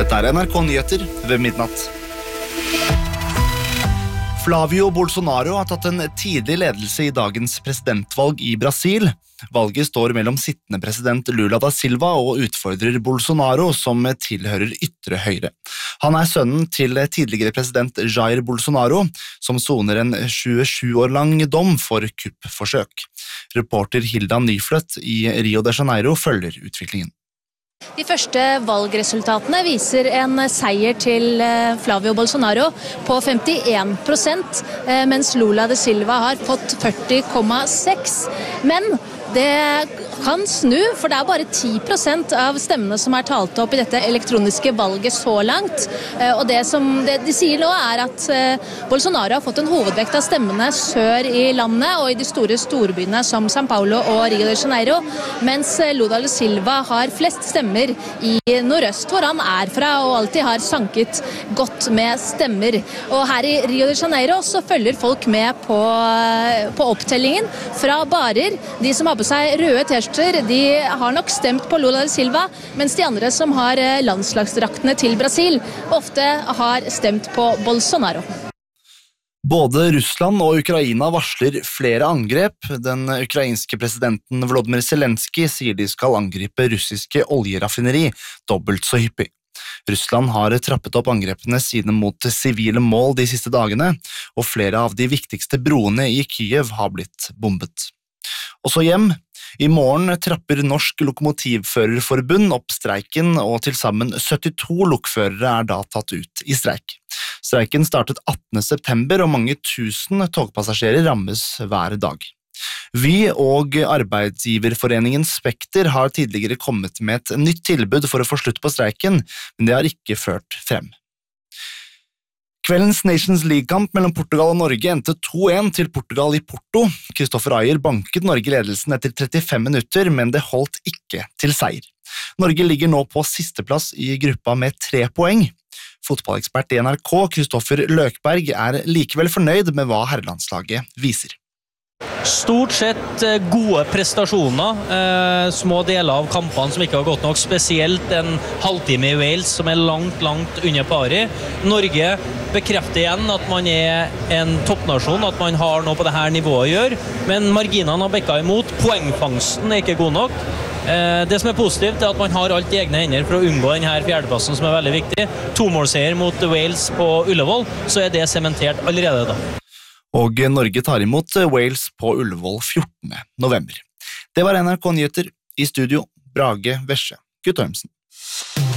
Dette NRK Nyheter ved midnatt. Flavio Bolsonaro har tatt en tidlig ledelse i dagens presidentvalg i Brasil. Valget står mellom sittende president Lula da Silva og utfordrer Bolsonaro, som tilhører ytre høyre. Han er sønnen til tidligere president Jair Bolsonaro, som soner en 27 år lang dom for kuppforsøk. Reporter Hilda Nyfløtt i Rio de Janeiro følger utviklingen. De første valgresultatene viser en seier til Flavio Bolsonaro på 51%, mens Lula da Silva har fått 40,6%. Men det kan snu, for det er bare 10% av stemmene som er talt opp i dette elektroniske valget så langt. Og det de sier nå er at Bolsonaro har fått en hovedvekt av stemmene sør i landet og i de store storbyene som São Paulo og Rio de Janeiro, mens Lula da Silva har flest stemmer i nordøst, hvor han er fra og alltid har sanket godt med stemmer. Og her i Rio de Janeiro så følger folk med på opptellingen fra barer. De som har på seg røde T-skjorter, de har nok stemt på Lula da Silva, mens de andre som har landslagsdraktene til Brasil ofte har stemt på Bolsonaro. Både Russland og Ukraina varsler flere angrep. Den ukrainske presidenten Volodymyr Zelensky sier de skal angripe russiske oljeraffineri dobbelt så hyppig. Russland har trappet opp angrepene sine mot sivile mål de siste dagene, og flere av de viktigste broene i Kyiv har blitt bombet. Og så hjem. I morgen trapper Norsk Lokomotivførerforbund opp streiken, og til sammen 72 lokførere er da tatt ut i streik. Streiken startet 18. september, og mange tusen togpassasjerer rammes hver dag. Vy og arbeidsgiverforeningen Spekter har tidligere kommet med et nytt tilbud for å få slutt på streiken, men det har ikke ført frem. Kveldens Nations League-kamp mellom Portugal og Norge endte 2-1 til Portugal i Porto. Kristoffer Ajer banket Norge ledelsen etter 35 minutter, men det holdt ikke til seier. Norge ligger nå på sisteplass i gruppa med 3 poeng. Fotballekspert i NRK, Kristoffer Løkberg, er likevel fornøyd med hva herrelandslaget viser. Stort sett gode prestasjoner, små deler av kampene som ikke har gått nok, spesielt en halvtime i Wales som er langt under pari. Norge bekrefter igjen at man er en toppnasjon, at man har noe på dette nivået å gjøre, men marginene har bekket imot, poengfangsten er ikke god nok. Det som er positivt er at man har alt i egne hender for å unngå denne fjerdeplassen som er veldig viktig. 2-målseier mot Wales på Ullevål, så er det sementert allerede da. Og Norge tar imot Wales på Ullevål 14. november. Det var NRK Nyheter. I studio, Brage Vesje Guttormsen.